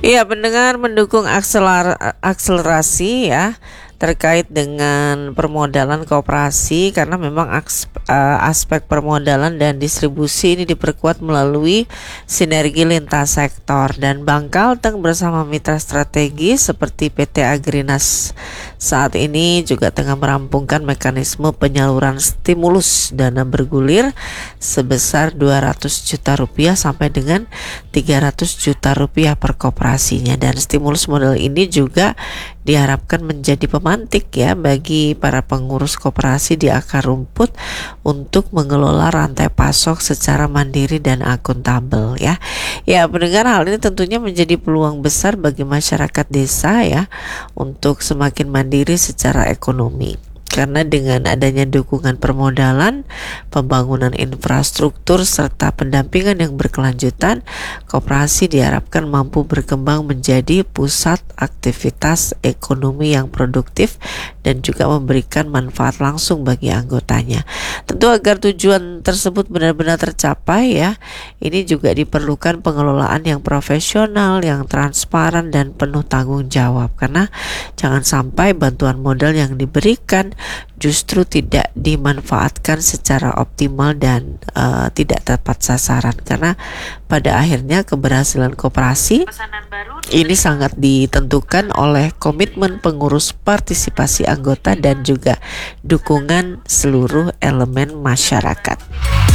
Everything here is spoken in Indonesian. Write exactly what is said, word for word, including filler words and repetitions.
Iya, pendengar mendukung akseler- akselerasi ya terkait dengan permodalan koperasi karena memang aks- eh, aspek permodalan dan distribusi ini diperkuat melalui sinergi lintas sektor, dan Bank Kalteng bersama mitra strategis seperti P T Agrinas saat ini juga tengah merampungkan mekanisme penyaluran stimulus dana bergulir sebesar dua ratus juta rupiah sampai dengan tiga ratus juta rupiah per koperasinya, dan stimulus modal ini juga diharapkan menjadi pemantik ya bagi para pengurus koperasi di akar rumput untuk mengelola rantai pasok secara mandiri dan akuntabel ya. Ya, pendengar, hal ini tentunya menjadi peluang besar bagi masyarakat desa ya untuk semakin mandiri secara ekonomi. Karena dengan adanya dukungan permodalan, pembangunan infrastruktur, serta pendampingan yang berkelanjutan, koperasi diharapkan mampu berkembang menjadi pusat aktivitas ekonomi yang produktif dan juga memberikan manfaat langsung bagi anggotanya. Tentu agar tujuan tersebut benar-benar tercapai ya, ini juga diperlukan pengelolaan yang profesional, yang transparan dan penuh tanggung jawab. Karena jangan sampai bantuan modal yang diberikan justru tidak dimanfaatkan secara optimal dan uh, tidak tepat sasaran, karena pada akhirnya keberhasilan koperasi ini sangat ditentukan oleh komitmen pengurus, partisipasi anggota dan juga dukungan seluruh elemen masyarakat.